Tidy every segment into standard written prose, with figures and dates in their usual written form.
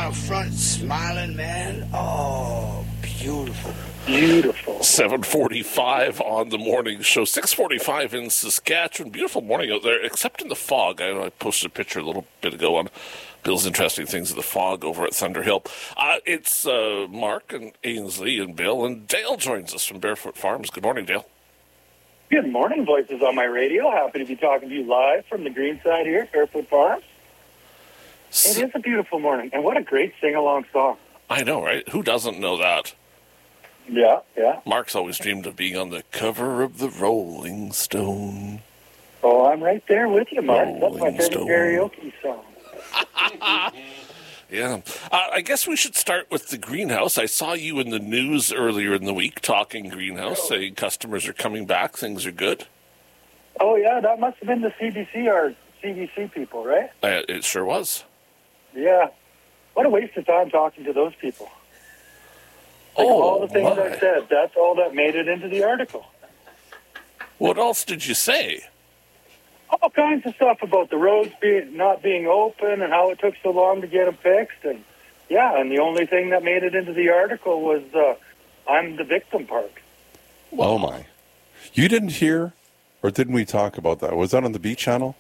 out front smiling, man. Oh, beautiful. Beautiful. 7:45 on the morning show. 6:45 in Saskatchewan. Beautiful morning out there, except in the fog. I posted a picture a little bit ago on Bill's Interesting Things of the Fog over at Thunderhill. It's Mark and Ainsley and Bill, and Dale joins us from Barefoot Farms. Good morning, Dale. Good morning, Voices on my radio. Happy to be talking to you live from the green side here at Barefoot Farms. It is a beautiful morning, and what a great sing-along song. I know, right? Who doesn't know that? Yeah. Mark's always dreamed of being on the cover of the Rolling Stone. Oh, I'm right there with you, Mark. That's my Rolling favorite Stone. karaoke song. Yeah. I guess we should start with the greenhouse. I saw you in the news earlier in the week talking greenhouse, saying customers are coming back, things are good. Oh, yeah, that must have been the CBC or CBC people, right? It sure was. Yeah. What a waste of time talking to those people. All the things I said, that's all that made it into the article. What else did you say? All kinds of stuff about the roads not being open and how it took so long to get them fixed. And the only thing that made it into the article was I'm the victim part. Oh, my. You didn't hear, or didn't we talk about that? Was that on the B channel?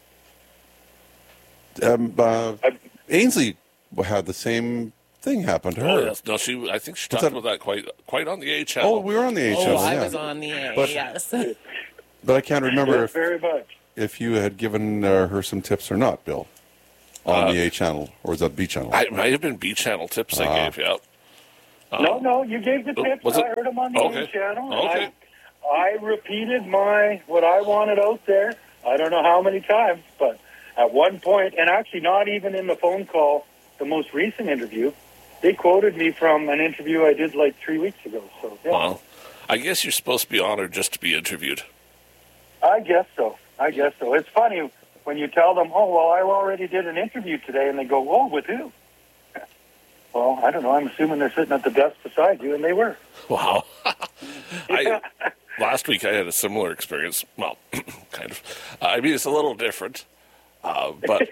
Ainsley had the same thing happen to her. Oh, yes. No, I think she talked about that quite on the A channel. Oh, we were on the A channel, I yeah. was on the A, But- yes. But I can't remember Very much. if you had given her some tips or not, Bill, on the A channel, or was that B channel? It might have been B channel tips I gave you. No, you gave the tips. was it? I heard them on the Okay. A channel. Okay. And I repeated what I wanted out there. I don't know how many times, but at one point, and actually not even in the phone call, the most recent interview, they quoted me from an interview I did like 3 weeks ago. So, yeah. Well, I guess you're supposed to be honored just to be interviewed. I guess so. It's funny when you tell them, oh, well, I already did an interview today, and they go, oh, with who? Well, I don't know. I'm assuming they're sitting at the desk beside you, and they were. Wow. Last week I had a similar experience. Well, kind of. I mean, it's a little different. But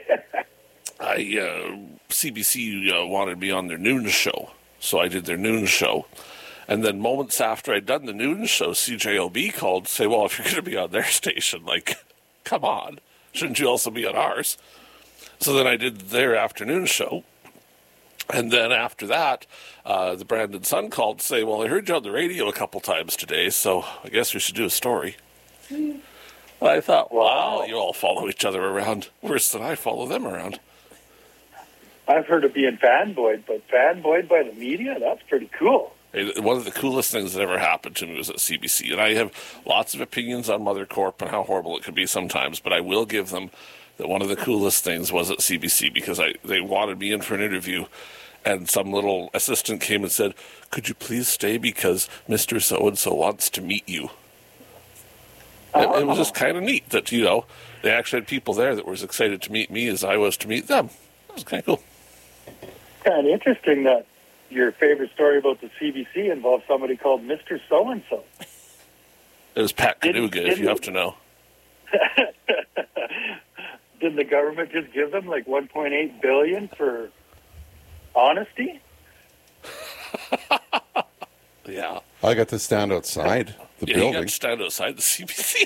CBC wanted me on their noon show, so I did their noon show. And then moments after I'd done the noon show, CJOB called to say, well, if you're going to be on their station, come on. Shouldn't you also be on ours? So then I did their afternoon show. And then after that, the Brandon Sun called to say, well, I heard you on the radio a couple times today, so I guess we should do a story. I thought, wow, you all follow each other around worse than I follow them around. I've heard of being fanboyed, but fanboyed by the media? That's pretty cool. One of the coolest things that ever happened to me was at CBC, and I have lots of opinions on Mother Corp and how horrible it can be sometimes, but I will give them that one of the coolest things was at CBC because they wanted me in for an interview, and some little assistant came and said, could you please stay because Mr. So-and-so wants to meet you. It was just kind of neat that, they actually had people there that were as excited to meet me as I was to meet them. It was kind of cool. Kind of interesting that your favorite story about the CBC involves somebody called Mr. So-and-so. It was Pat Kanuga, if you have to know. Did the government just give them like $1.8 billion for honesty? Yeah. I got to stand outside the You building got to stand outside the CBC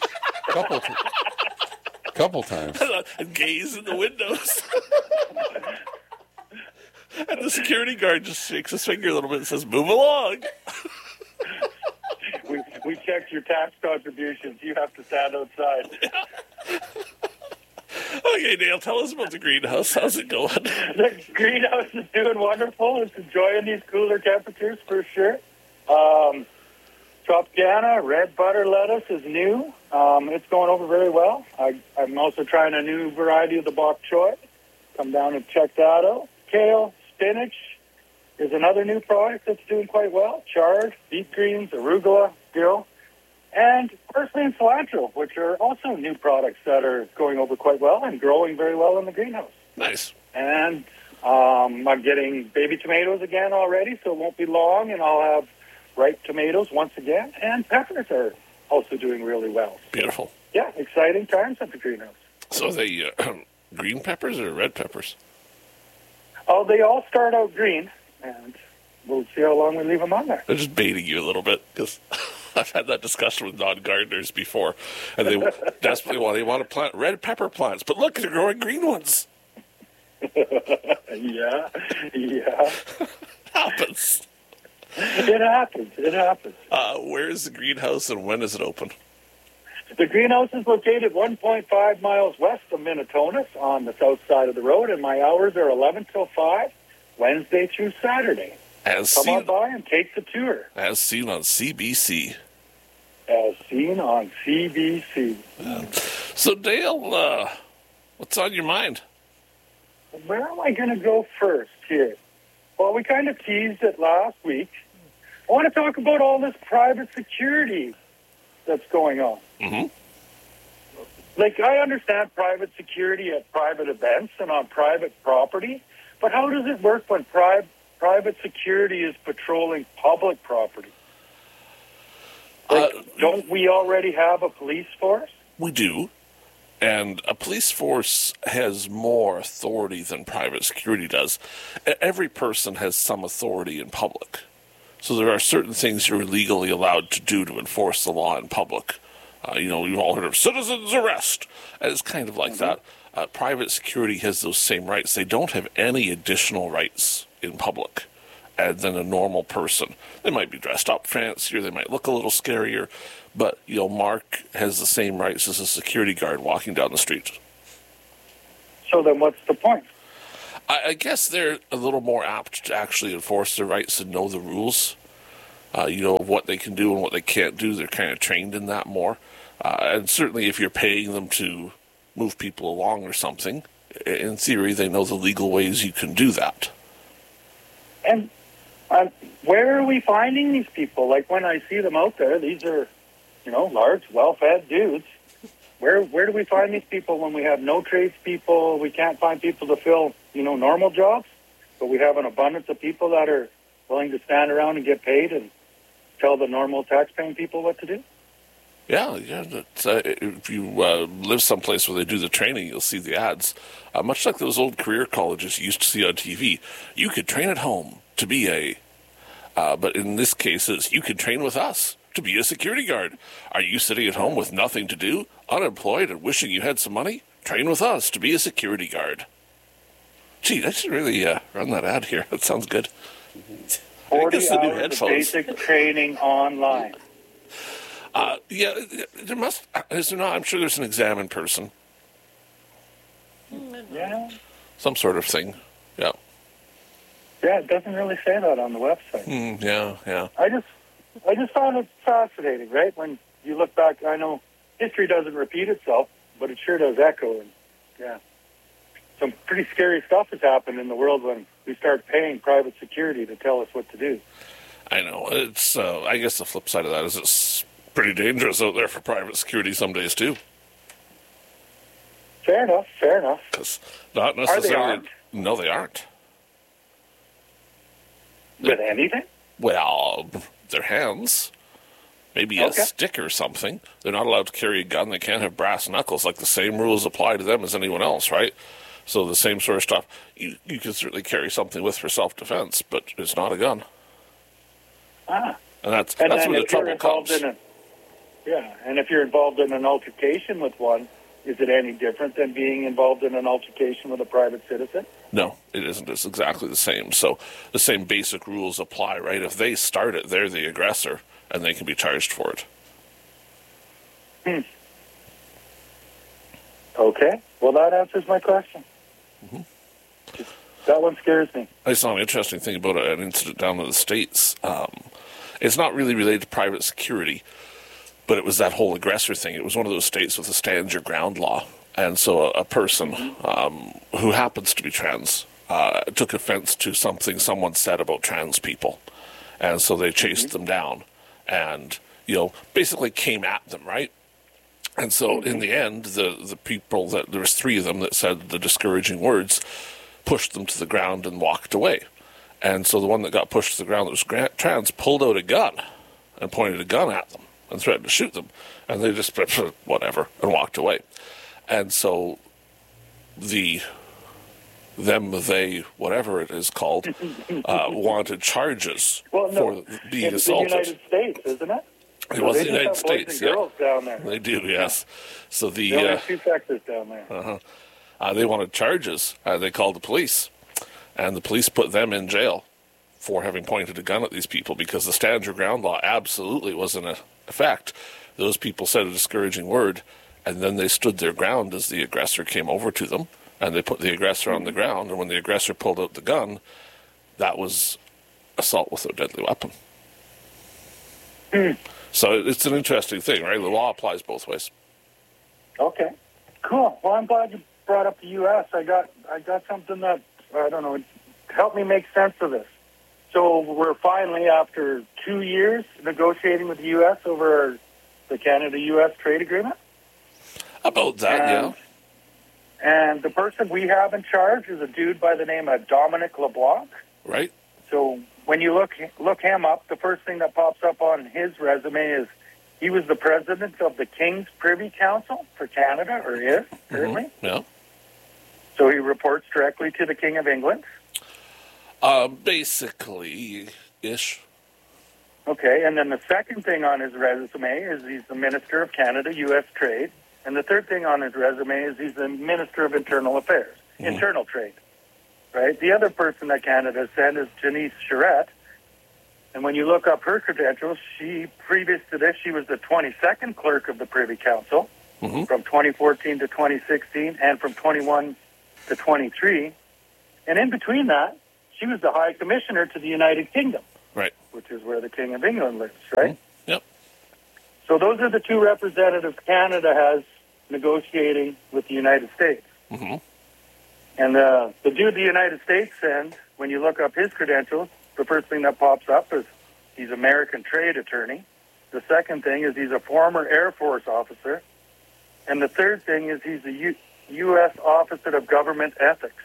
couple times. and gaze in the windows. And the security guard just shakes his finger a little bit and says, move along. We checked your tax contributions. You have to stand outside. Okay, Dale, tell us about the greenhouse. How's it going? The greenhouse is doing wonderful. It's enjoying these cooler temperatures for sure. Tropicana red butter lettuce is new. It's going over very well. I'm also trying a new variety of the bok choy. Come down and check that out. Kale, spinach is another new product that's doing quite well. Chard, beet greens, arugula, dill, and parsley and cilantro, which are also new products that are going over quite well and growing very well in the greenhouse. Nice. And I'm getting baby tomatoes again already, so it won't be long, and I'll have ripe tomatoes once again. And peppers are also doing really well. Beautiful. Yeah, exciting times at the greenhouse. So are they green peppers or red peppers? Oh, they all start out green, and we'll see how long we leave them on there. They're just baiting you a little bit because I've had that discussion with non-gardeners before, and they desperately want to plant red pepper plants, but look, they're growing green ones. Yeah. Happens. It happens. Where is the greenhouse and when is it open? The greenhouse is located 1.5 miles west of Minnetonka on the south side of the road, and my hours are 11 till 5, Wednesday through Saturday. Come on by and take the tour. As seen on CBC. So, Dale, what's on your mind? Where am I going to go first here? Well, we kind of teased it last week. I want to talk about all this private security that's going on. Mm-hmm. Like, I understand private security at private events and on private property, but how does it work when private security is patrolling public property? Like, don't we already have a police force? We do. And a police force has more authority than private security does. Every person has some authority in public. So there are certain things you're legally allowed to do to enforce the law in public. You've all heard of citizen's arrest. And it's kind of like that. Private security has those same rights. They don't have any additional rights in public than a normal person. They might be dressed up fancier, they might look a little scarier, but, Mark has the same rights as a security guard walking down the street. So then what's the point? I guess they're a little more apt to actually enforce their rights and know the rules, of what they can do and what they can't do. They're kind of trained in that more. And certainly if you're paying them to move people along or something, in theory, they know the legal ways you can do that. And where are we finding these people? Like, when I see them out there, these are, large, well-fed dudes. Where do we find these people when we have no tradespeople? We can't find people to fill, normal jobs, but we have an abundance of people that are willing to stand around and get paid and tell the normal tax-paying people what to do? Yeah. If you live someplace where they do the training, you'll see the ads. Much like those old career colleges you used to see on TV. You could train at home to be but in this case, you could train with us to be a security guard. Are you sitting at home with nothing to do, unemployed, and wishing you had some money? Train with us to be a security guard. Gee, I should really run that ad here. That sounds good. 40 hours of basic training online. There must. Is there not? I'm sure there's an exam in person. Yeah. Some sort of thing. Yeah. Yeah, it doesn't really say that on the website. Yeah. I just found it fascinating, right? When you look back, I know history doesn't repeat itself, but it sure does echo. And yeah, some pretty scary stuff has happened in the world when we start paying private security to tell us what to do. I know. It's. I guess the flip side of that is it's pretty dangerous out there for private security some days too. Fair enough. 'Cause not necessarily. They armed? No, they aren't. With anything? Well, their hands. Maybe a stick or something. They're not allowed to carry a gun. They can't have brass knuckles. Like, the same rules apply to them as anyone else, right? So the same sort of stuff. You can certainly carry something with for self-defense, but it's not a gun. Ah. And that's where the trouble comes. And if you're involved in an altercation with one, is it any different than being involved in an altercation with a private citizen? No, it isn't. It's exactly the same. So the same basic rules apply, right? If they start it, they're the aggressor, and they can be charged for it. Okay. Well, that answers my question. Mm-hmm. That one scares me. I saw an interesting thing about an incident down in the States. It's not really related to private security, but it was that whole aggressor thing. It was one of those states with a stand your ground law. And so a person who happens to be trans took offense to something someone said about trans people. And so they chased them down and, basically came at them, right? And so in the end, the people, there was 3 of them that said the discouraging words, pushed them to the ground and walked away. And so the one that got pushed to the ground that was trans pulled out a gun and pointed a gun at them and threatened to shoot them. And they just, whatever, and walked away. And so the them, they, whatever it is called, wanted charges Well, no, for being it's assaulted. the United States, isn't it? It was they the just United have States, boys and girls down there. They do, yes. So They only have two sexes down there. they wanted charges. They called the police, and the police put them in jail for having pointed a gun at these people because the stand your ground law absolutely was in effect. Those people said a discouraging word, and then they stood their ground as the aggressor came over to them, and they put the aggressor on the ground, and when the aggressor pulled out the gun, that was assault with a deadly weapon. So it's an interesting thing, right? The law applies both ways. Okay, cool. Well, I'm glad you brought up the U.S. I got something that, I don't know, helped me make sense of this. So we're finally, after 2 years, negotiating with the U.S. over the Canada-U.S. trade agreement. About that, And the person we have in charge is a dude by the name of Dominic LeBlanc. Right? So when you look him up, the first thing that pops up on his resume is he was the president of the King's Privy Council for Canada, or is currently. Yeah. So he reports directly to the King of England. Basically-ish. Okay, and then the second thing on his resume is he's the Minister of Canada, U.S. Trade. And the third thing on his resume is he's the Minister of Internal Affairs, Internal Trade. Right? The other person that Canada sent is Janice Charette. And when you look up her credentials, previous to this, she was the 22nd clerk of the Privy Council from 2014 to 2016 and from 21 to 23. And in between that, she was the High Commissioner to the United Kingdom. Right. Which is where the King of England lives, right? Yep. So those are the two representatives Canada has negotiating with the United States. And the dude the United States sends, when you look up his credentials, the first thing that pops up is he's American trade attorney. The second thing is he's a former Air Force officer. And the third thing is he's a U.S. Officer of Government Ethics.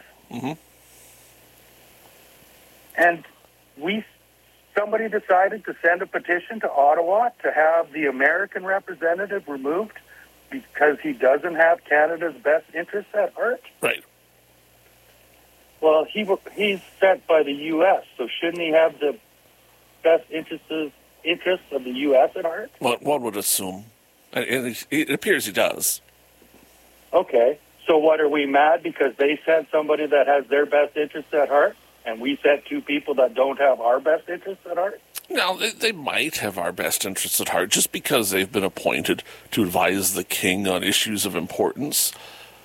And somebody decided to send a petition to Ottawa to have the American representative removed because he doesn't have Canada's best interests at heart. Right. Well, he's sent by the U.S., so shouldn't he have the best interests of the U.S. at heart? Well, one would assume. And it appears he does. Okay, so what, are we mad because they sent somebody that has their best interests at heart, and we sent two people that don't have our best interests at heart? Now, they might have our best interests at heart just because they've been appointed to advise the king on issues of importance.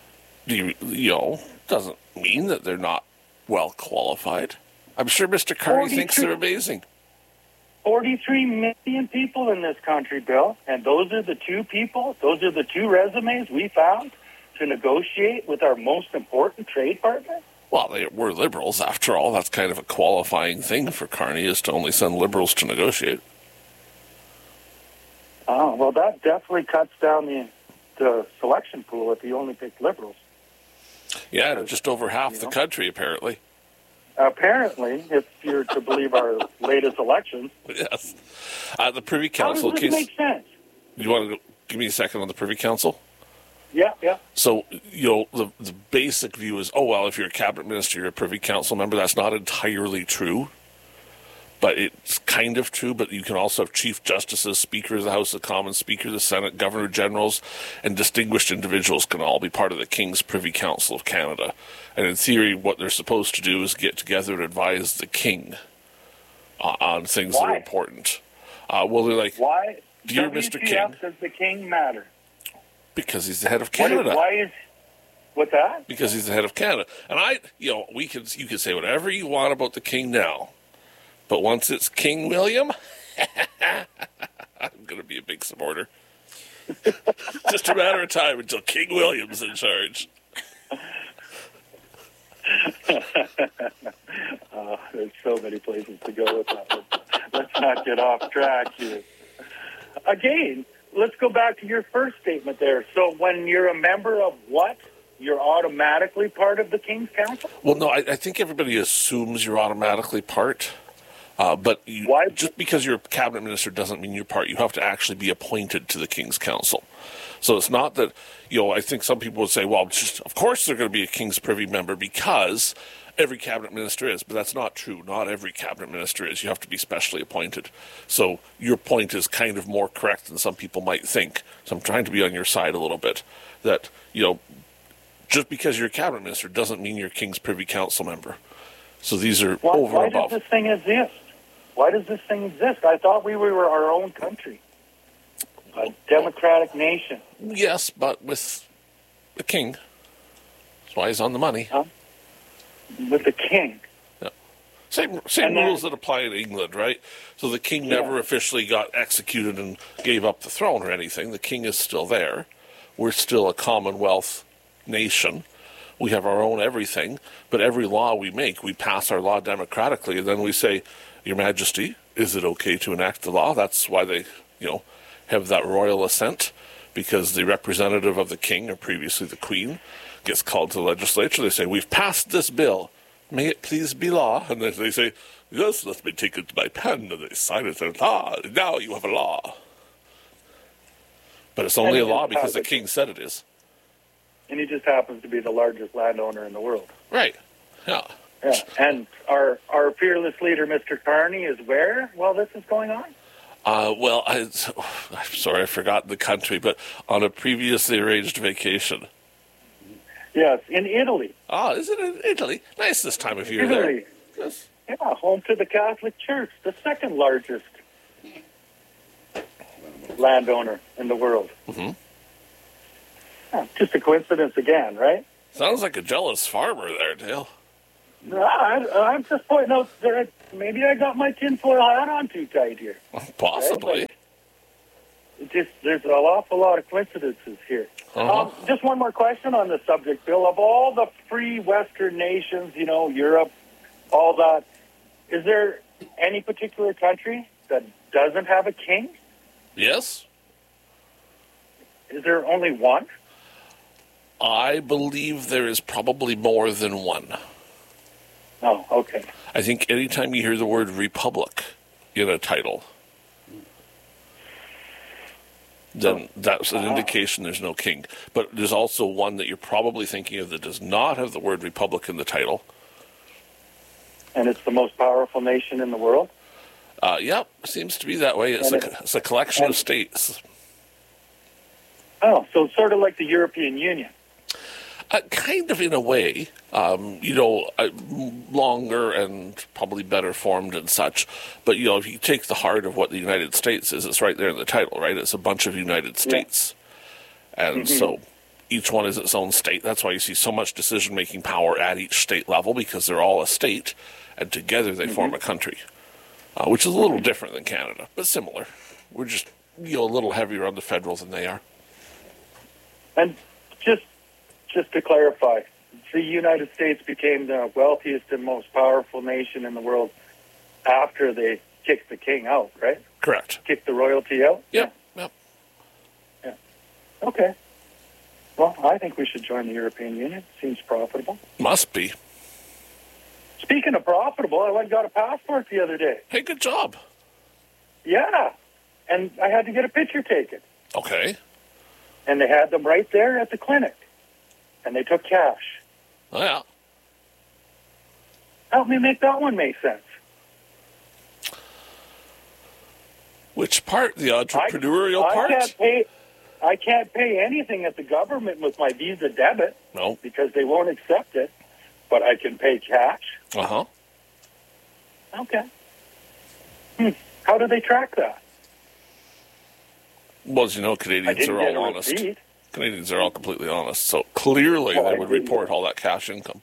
Doesn't mean that they're not well qualified. I'm sure Mr. Carney thinks they're amazing. 43 million people in this country, Bill, and those are the two resumes we found to negotiate with our most important trade partner? Well, we're liberals, after all. That's kind of a qualifying thing for Carney, is to only send liberals to negotiate. Oh, well, that definitely cuts down the selection pool if you only pick liberals. Yeah, just over half the country, apparently. Apparently, if you're to believe our latest elections. Yes. The Privy Council... How does this make sense? You want to give me a second on the Privy Council? Yeah. So, the basic view is, if you're a cabinet minister, you're a Privy Council member. That's not entirely true, but it's kind of true. But you can also have chief justices, speaker of the House of Commons, speaker of the Senate, governor generals, and distinguished individuals can all be part of the King's Privy Council of Canada. And in theory, what they're supposed to do is get together and advise the king on things that are important. They're like, why? Dear Mr. King, does the king matter? Because he's the head of Canada. What's that? Because he's the head of Canada. And you can say whatever you want about the king now, but once it's King William, I'm going to be a big supporter. Just a matter of time until King William's in charge. There's so many places to go with that. Let's not get off track here. Again, let's go back to your first statement there. So when you're a member of what? You're automatically part of the King's Council? Well, no, I think everybody assumes you're automatically part. But Why? just because you're a cabinet minister doesn't mean you're part. You have to actually be appointed to the King's Council. So it's not that, I think some people would say, well, just, of course they're going to be a King's Privy member because every cabinet minister is. But that's not true. Not every cabinet minister is. You have to be specially appointed. So your point is kind of more correct than some people might think. So I'm trying to be on your side a little bit. That, just because you're a cabinet minister doesn't mean you're a King's Privy Council member. So these are over Why above. does this thing exist? Why does this thing exist? I thought we were our own country, a democratic nation. Yes, but with the king. That's why he's on the money. With the king. Yeah. Same And rules that apply in England, right? So the king never officially got executed and gave up the throne or anything. The king is still there. We're still a Commonwealth nation. We have our own everything, but every law we make, we pass our law democratically, and then we say, Your Majesty, is it okay to enact the law? That's why they, have that royal assent, because the representative of the king, or previously the queen, gets called to the legislature. They say, we've passed this bill. May it please be law. And then they say, yes, let me take it to my pen. And they sign it and now you have a law. But it's only a law because the king said it is. And he just happens to be the largest landowner in the world. Right. Yeah. Yeah. And our fearless leader, Mr. Carney, is where while this is going on? Well, I'm sorry, I forgot the country, but on a previously arranged vacation. Yes, in Italy. Ah, is it in Italy? Nice this time of year Italy. there. Yes. Yeah, home to the Catholic Church, the second largest landowner in the world. Mm-hmm. Yeah, just a coincidence again, right? Sounds like a jealous farmer there, Dale. No, I'm just pointing out that maybe I got my tinfoil hat on too tight here. Possibly. Right? There's an awful lot of coincidences here. Uh-huh. Just one more question on the subject, Bill. Of all the free Western nations, Europe, all that, is there any particular country that doesn't have a king? Yes. Is there only one? I believe there is probably more than one. Oh, okay. I think anytime you hear the word republic in a title, then that's an indication there's no king. But there's also one that you're probably thinking of that does not have the word republic in the title. And it's the most powerful nation in the world? Yep, seems to be that way. It's a collection of states. Oh, so it's sort of like the European Union. Kind of in a way, longer and probably better formed and such. But, if you take the heart of what the United States is, it's right there in the title, right? It's a bunch of United States. And so each one is its own state. That's why you see so much decision-making power at each state level, because they're all a state, and together they form a country, which is a little different than Canada, but similar. We're just, a little heavier on the federal than they are. And just to clarify, the United States became the wealthiest and most powerful nation in the world after they kicked the king out, right? Correct. Kicked the royalty out? Yep. Yeah. Okay. Well, I think we should join the European Union. Seems profitable. Must be. Speaking of profitable, I went and got a passport the other day. Hey, good job. Yeah. And I had to get a picture taken. Okay. And they had them right there at the clinic. And they took cash. Oh, yeah. Help me make that one make sense. Which part? The entrepreneurial part? I can't pay anything at the government with my Visa debit. No. Because they won't accept it. But I can pay cash. Uh-huh. Okay. How do they track that? Well, as you know, Canadians are all honest. Receipt. Canadians are all completely honest. So clearly they would report all that cash income.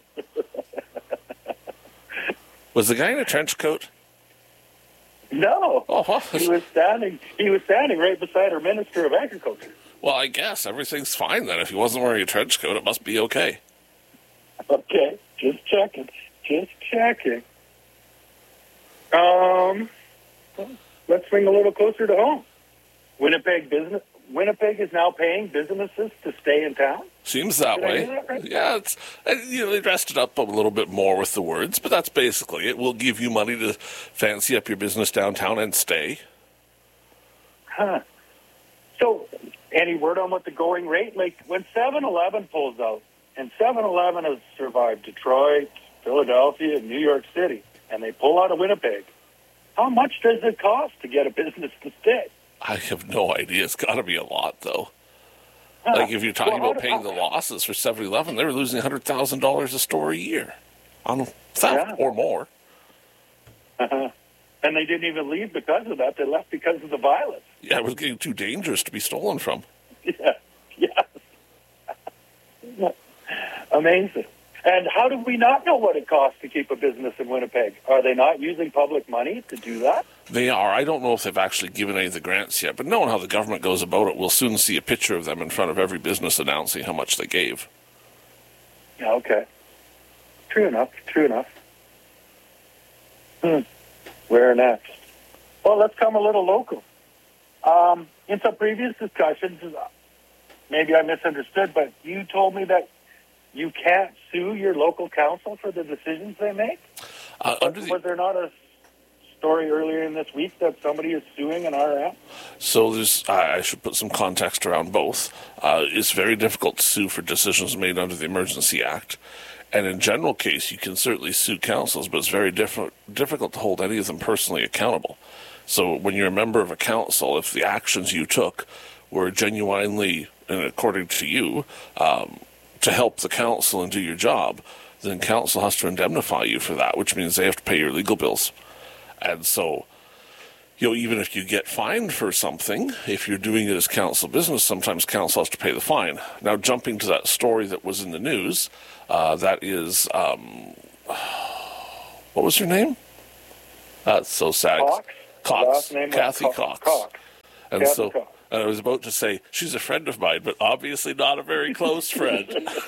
Was the guy in a trench coat? No. Oh, what? He was standing right beside our Minister of Agriculture. Well, I guess everything's fine then. If he wasn't wearing a trench coat, it must be okay. Okay. Just checking. Let's swing a little closer to home. Winnipeg Winnipeg is now paying businesses to stay in town? Seems that Did I way. hear that right? Yeah, they dressed it up a little bit more with the words, but that's basically it. We'll give you money to fancy up your business downtown and stay. Huh. So, any word on what the going rate? Like, when 7-Eleven pulls out, and 7-Eleven has survived Detroit, Philadelphia, and New York City, and they pull out of Winnipeg, how much does it cost to get a business to stay? I have no idea. It's got to be a lot, though. Huh. Like, if you're talking Well, about paying the losses for 7-Eleven, they were losing $100,000 a store a year on theft Yeah. or more. Uh-huh. And they didn't even leave because of that. They left because of the violence. Yeah, it was getting too dangerous to be stolen from. Yeah. Yeah. Amazing. And how do we not know what it costs to keep a business in Winnipeg? Are they not using public money to do that? They are. I don't know if they've actually given any of the grants yet, but knowing how the government goes about it, we'll soon see a picture of them in front of every business announcing how much they gave. Yeah, okay. True enough. Where next? Well, let's come a little local. In some previous discussions, maybe I misunderstood, but you told me that you can't sue your local council for the decisions they make? Was there not a story earlier in this week that somebody is suing an RM? So I should put some context around both. It's very difficult to sue for decisions made under the Emergency Act. And in general case, you can certainly sue councils, but it's very difficult to hold any of them personally accountable. So when you're a member of a council, if the actions you took were genuinely, and according to you, to help the council and do your job, then council has to indemnify you for that, which means they have to pay your legal bills. And so, even if you get fined for something, if you're doing it as council business, sometimes council has to pay the fine. Now, jumping to that story that was in the news, that is, what was her name? That's so sad. Cox. Last name Kathy was Cox. Cox. And Kathy so, Cox. and I was about to say, she's a friend of mine, but obviously not a very close friend.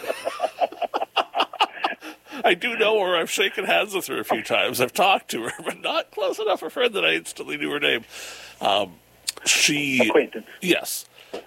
I do know her. I've shaken hands with her a few times. I've talked to her, but not close enough a friend that I instantly knew her name. Acquaintance. Yes.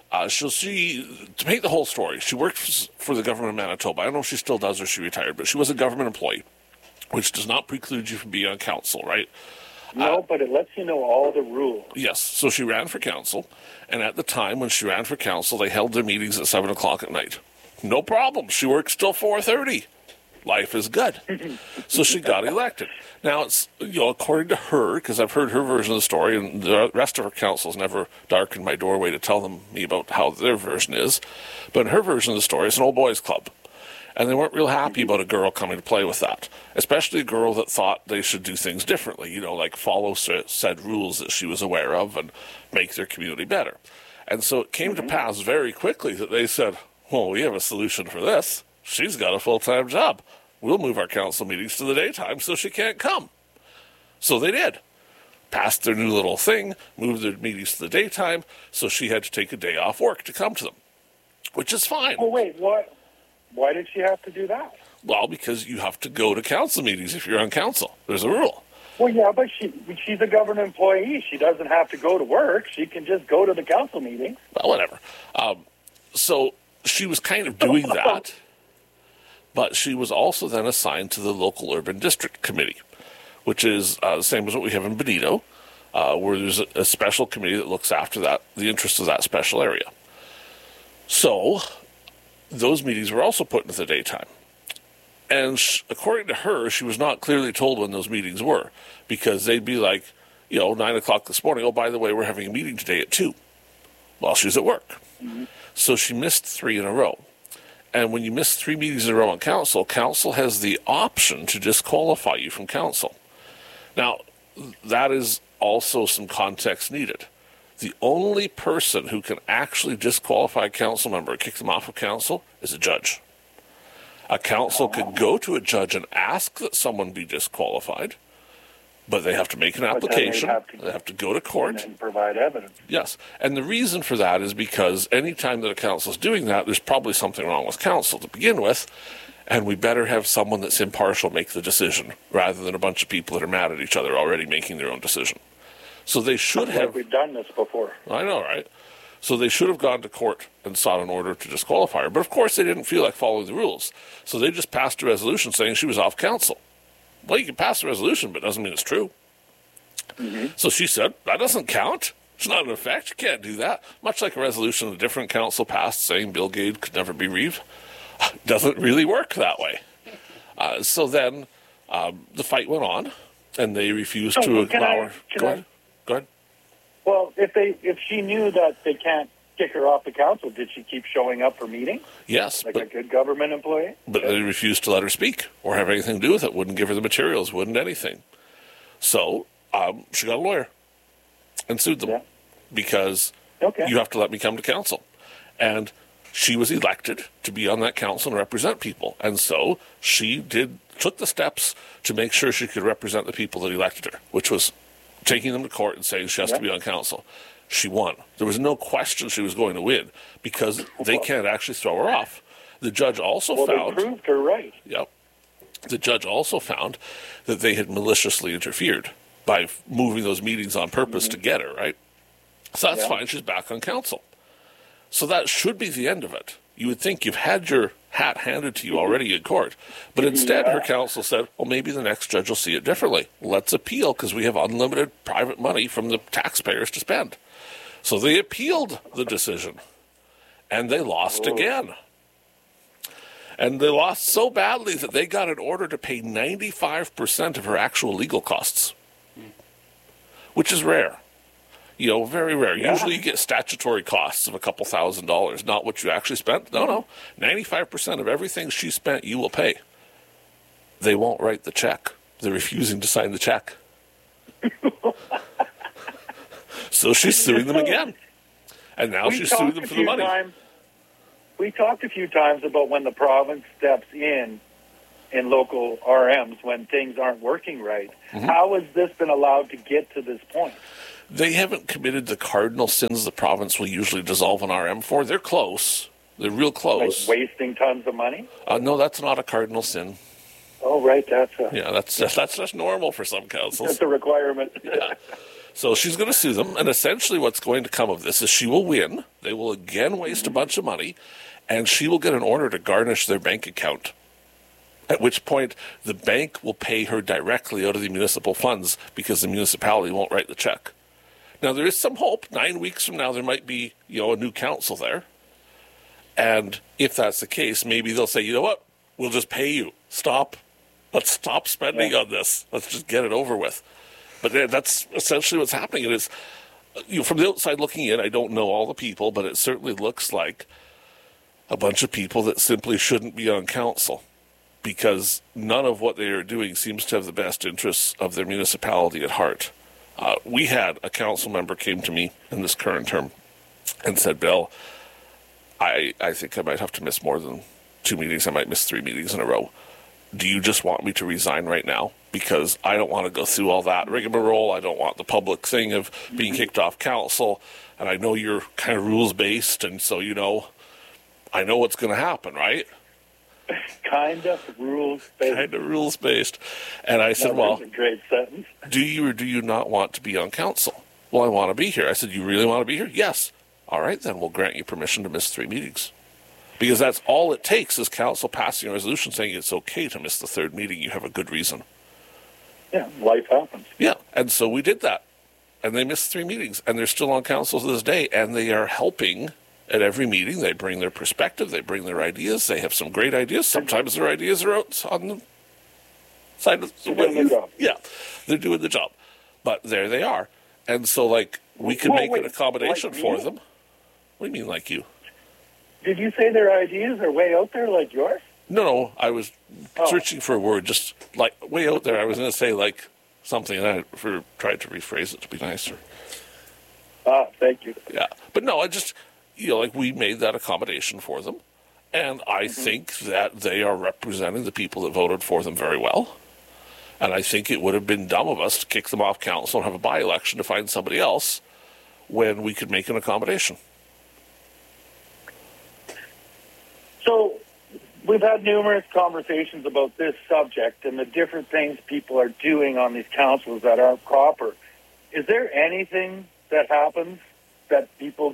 To make the whole story, she worked for the government of Manitoba. I don't know if she still does or she retired, but she was a government employee, which does not preclude you from being on council, right? No, but it lets you know all the rules. Yes. So she ran for council, and at the time when she ran for council, they held their meetings at 7 o'clock at night. No problem. She works till 4:30. Life is good. So she got elected. Now, it's, according to her, because I've heard her version of the story, and the rest of her councils never darkened my doorway to tell me about how their version is, but in her version of the story, it's an old boys club. And they weren't real happy about a girl coming to play with that, especially a girl that thought they should do things differently, like follow said rules that she was aware of and make their community better. And so it came to pass very quickly that they said, well, we have a solution for this. She's got a full-time job. We'll move our council meetings to the daytime so she can't come. So they did. Passed their new little thing, moved their meetings to the daytime, so she had to take a day off work to come to them, which is fine. Well, wait, what? Why did she have to do that? Well, because you have to go to council meetings if you're on council. There's a rule. Well, yeah, but she's a government employee. She doesn't have to go to work. She can just go to the council meeting. Well, whatever. So she was kind of doing that, but she was also then assigned to the local urban district committee, which is the same as what we have in Benito, where there's a special committee that looks after the interests of that special area. So those meetings were also put into the daytime. And according to her, she was not clearly told when those meetings were, because they'd be like, 9 o'clock this morning, oh, by the way, we're having a meeting today at 2 while she's at work. Mm-hmm. So she missed 3 in a row. And when you miss 3 meetings in a row on council, council has the option to disqualify you from council. Now, that is also some context needed. The only person who can actually disqualify a council member and kick them off of council is a judge. A council could go to a judge and ask that someone be disqualified, but they have to make an application. They have to go to court and provide evidence. Yes, and the reason for that is because any time that a council is doing that, there's probably something wrong with council to begin with, and we better have someone that's impartial make the decision rather than a bunch of people that are mad at each other already making their own decision. So they should have. We've done this before. I know, right? So they should have gone to court and sought an order to disqualify her. But of course, they didn't feel like following the rules. So they just passed a resolution saying she was off council. Well, you can pass a resolution, but it doesn't mean it's true. So she said, that doesn't count. It's not in effect. You can't do that. Much like a resolution a different council passed saying Bill Gates could never be Reeve. Doesn't really work that way. So then the fight went on, and they refused to acknowledge. Go ahead. Well, if she knew that they can't kick her off the council, did she keep showing up for meetings? Yes. Like a good government employee? But they refused to let her speak or have anything to do with it. Wouldn't give her the materials, wouldn't anything. So she got a lawyer and sued them because you have to let me come to council. And she was elected to be on that council and represent people. And so she took the steps to make sure she could represent the people that elected her, which was taking them to court and saying she has to be on council. She won. There was no question she was going to win because they can't actually throw her off. The judge also found... they proved her right. Yep. The judge also found that they had maliciously interfered by moving those meetings on purpose to get her, right? So that's fine. She's back on council. So that should be the end of it. You would think you've had your hat handed to you already in court. But instead, her counsel said, well, maybe the next judge will see it differently. Let's appeal because we have unlimited private money from the taxpayers to spend. So they appealed the decision. And they lost again. And they lost so badly that they got an order to pay 95% of her actual legal costs, which is rare. Very rare. Yeah. Usually you get statutory costs of a couple $1,000s, not what you actually spent. No. 95% of everything she spent, you will pay. They won't write the check. They're refusing to sign the check. So she's suing them again. And now she's suing them for the money. We talked a few times about when the province steps in local RMs when things aren't working right. How has this been allowed to get to this point? They haven't committed the cardinal sins the province will usually dissolve an RM for. They're close. They're real close. Like wasting tons of money? No, that's not a cardinal sin. Oh, right. That's just normal for some councils. That's a requirement. Yeah. So she's going to sue them, and essentially what's going to come of this is she will win. They will again waste a bunch of money, and she will get an order to garnish their bank account. At which point, the bank will pay her directly out of the municipal funds because the municipality won't write the check. Now, there is some hope. 9 weeks from now, there might be, a new council there. And if that's the case, maybe they'll say, you know what? We'll just pay you. Stop. Let's stop spending on this. Let's just get it over with. But that's essentially what's happening. It is, from the outside looking in, I don't know all the people, but it certainly looks like a bunch of people that simply shouldn't be on council because none of what they are doing seems to have the best interests of their municipality at heart. We had a council member came to me in this current term and said, Bill, I think I might have to miss more than 2 meetings. I might miss 3 meetings in a row. Do you just want me to resign right now? Because I don't want to go through all that rigmarole. I don't want the public thing of being kicked off council. And I know you're kind of rules-based, and so, I know what's going to happen, right? Kind of rules-based. And I said, well, that's a great sentence. Do you or do you not want to be on council? Well, I want to be here. I said, you really want to be here? Yes. All right, then we'll grant you permission to miss 3 meetings. Because that's all it takes is council passing a resolution saying it's okay to miss the 3rd meeting. You have a good reason. Yeah, life happens. Yeah, and so we did that. And they missed 3 meetings. And they're still on council to this day. And they are helping at every meeting. They bring their perspective. They bring their ideas. They have some great ideas. Sometimes their ideas are out on the side of the way. Yeah, they're doing the job. But there they are. And so, we could make an accommodation for them. What do you mean, like you? Did you say their ideas are way out there like yours? No, I was searching for a word, just way out there. I was going to say something, and I tried to rephrase it to be nicer. Thank you. Yeah, but no, I just, we made that accommodation for them, and I think that they are representing the people that voted for them very well, and I think it would have been dumb of us to kick them off council and have a by-election to find somebody else when we could make an accommodation. So we've had numerous conversations about this subject and the different things people are doing on these councils that aren't proper. Is there anything that happens that people get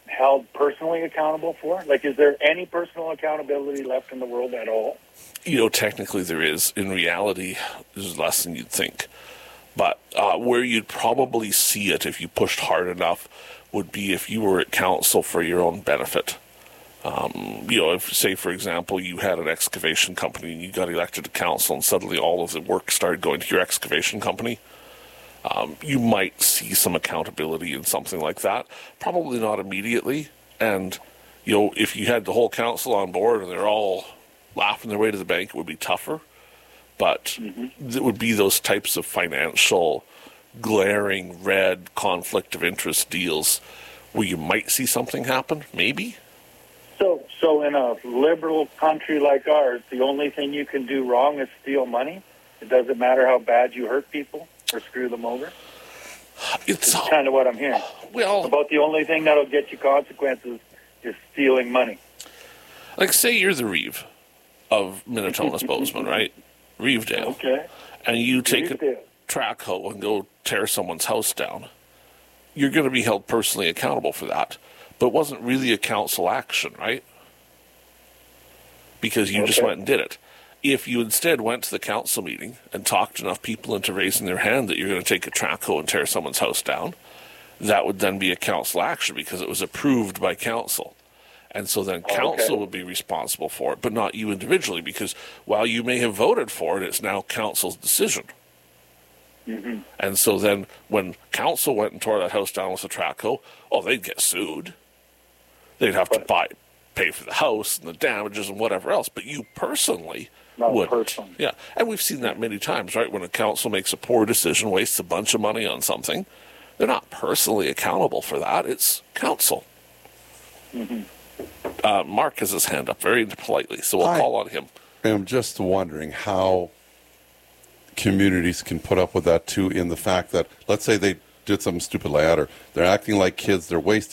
held personally accountable for? Like, is there any personal accountability left in the world at all? Technically there is. In reality, there's less than you'd think. But where you'd probably see it if you pushed hard enough would be if you were at council for your own benefit. If, say, for example, you had an excavation company and you got elected to council and suddenly all of the work started going to your excavation company, you might see some accountability in something like that. Probably not immediately. And, if you had the whole council on board and they're all laughing their way to the bank, it would be tougher. But it would be those types of financial, glaring, red conflict of interest deals where you might see something happen, maybe. So in a liberal country like ours, the only thing you can do wrong is steal money? It doesn't matter how bad you hurt people or screw them over? It's kind of what I'm hearing. Well, about the only thing that'll get you consequences is stealing money. Like, say you're the Reeve of Minnetonka's Bozeman, right? Reevedale. Okay. And you take Reevedale. a track hoe and go tear someone's house down. You're going to be held personally accountable for that. But it wasn't really a council action, right? Because you just went and did it. If you instead went to the council meeting and talked enough people into raising their hand that you're going to take a track hoe and tear someone's house down, that would then be a council action because it was approved by council. And so then council would be responsible for it, but not you individually, because while you may have voted for it, it's now council's decision. Mm-hmm. And so then when council went and tore that house down with a track hoe, they'd get sued. They'd have to pay for the house and the damages and whatever else, but you personally wouldn't. Yeah, and we've seen that many times, right? When a council makes a poor decision, wastes a bunch of money on something, they're not personally accountable for that. It's council. Mm-hmm. Mark has his hand up very politely, so we'll call on him. I'm just wondering how communities can put up with that, too, in the fact that, let's say they did something stupid like that, or they're acting like kids, they're wasting